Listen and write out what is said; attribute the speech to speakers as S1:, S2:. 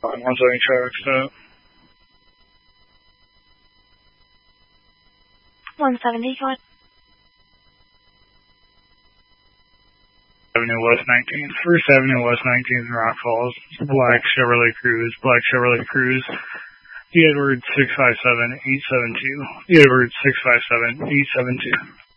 S1: 170 truck stop.
S2: 170, go ahead.
S1: Avenue West 19th. First Avenue West 19th in Rock Falls. Black Chevrolet Cruze. The Edwards 657-872. The Edwards 657-872.